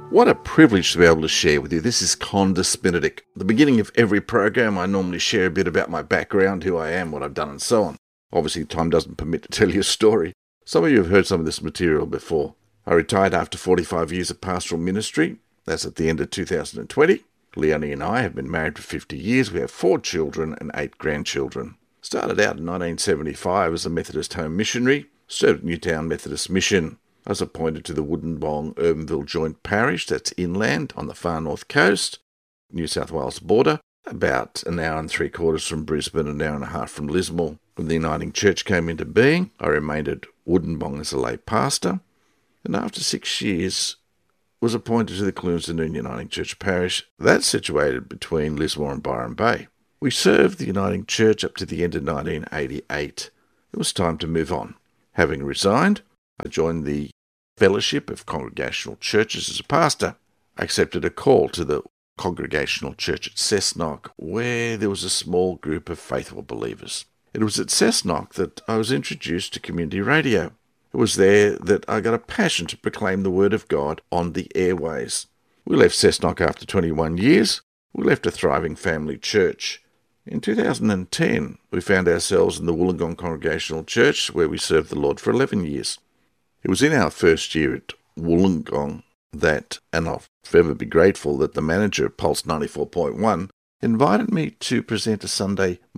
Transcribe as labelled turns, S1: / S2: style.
S1: What a privilege to be able to share with you. This is Condis Benedict. At the beginning of every program, I normally share a bit about my background, who I am, what I've done, and so on. Obviously, time doesn't permit to tell you a story. Some of you have heard some of this material before. I retired after 45 years of pastoral ministry. That's at the end of 2020. Leonie and I have been married for 50 years. We have 4 children and 8 grandchildren. Started out in 1975 as a Methodist home missionary, served Newtown Methodist Mission. I was appointed to the Woodonbong-Urbanville Joint Parish, that's inland on the far north coast, New South Wales border, about an hour and 3/4 from Brisbane, an hour and a half from Lismore. When the Uniting Church came into being, I remained at Woodonbong as a lay pastor, and after 6 years was appointed to the Clunesdon Uniting Church Parish. That's situated between Lismore and Byron Bay. We served the Uniting Church up to the end of 1988. It was time to move on. Having resigned, I joined the Fellowship of Congregational Churches as a pastor. I accepted a call to the Congregational Church at Cessnock, where there was a small group of faithful believers. It was at Cessnock that I was introduced to community radio. It was there that I got a passion to proclaim the Word of God on the airways. We left Cessnock after 21 years. We left a thriving family church. In 2010, we found ourselves in the Wollongong Congregational Church, where we served the Lord for 11 years. It was in our first year at Wollongong that, and I'll forever be grateful that the manager of Pulse 94.1 invited me to present a Sunday